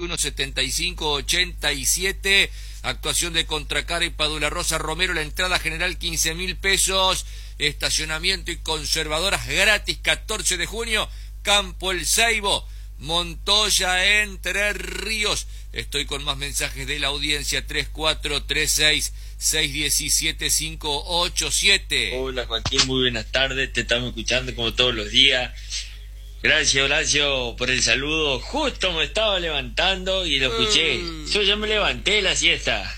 2175-87. Actuación de Contracara y Padula Rosa Romero. La entrada general 15.000 pesos. Estacionamiento y conservadoras gratis 14 de junio. Campo El Ceibo, Montoya, Entre Ríos. Estoy con más mensajes de la audiencia. 3436-617-587. Hola Joaquín, muy buenas tardes. Te estamos escuchando como todos los días. Gracias Horacio por el saludo. Justo me estaba levantando y lo escuché. Yo ya me levanté de la siesta.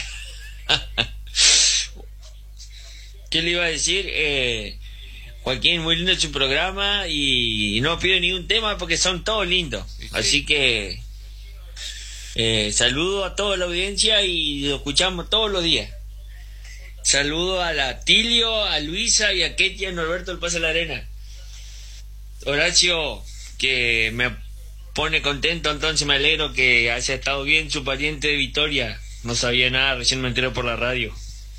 ¿Qué le iba a decir? Joaquín, muy lindo su programa y no pido ningún tema porque son todos lindos. Así que saludo a toda la audiencia y lo escuchamos todos los días. Saludo a la Tilio, a Luisa y a Ketia Norberto del Paso de la Arena. Horacio, que me pone contento, entonces me alegro que haya estado bien su pariente de Vitoria. No sabía nada, recién me enteré por la radio.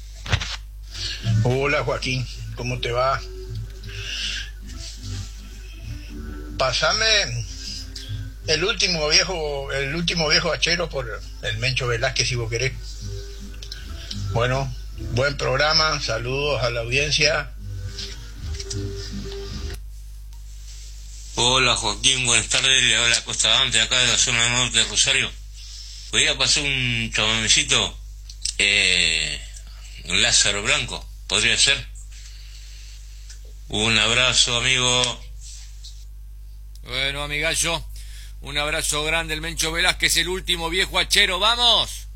Hola Joaquín, ¿cómo te va? Pásame el último viejo hachero por el Mencho Velázquez si vos querés. Bueno, buen programa, saludos a la audiencia. Hola Joaquín, buenas tardes, le habla Costa Dante acá de la zona norte de Rosario. ¿Podría pasar un chamamecito? Lázaro Blanco, ¿podría ser? Un abrazo, amigo. Bueno, amigallo, un abrazo grande, el Mencho Velázquez, el último viejo hachero, ¡vamos!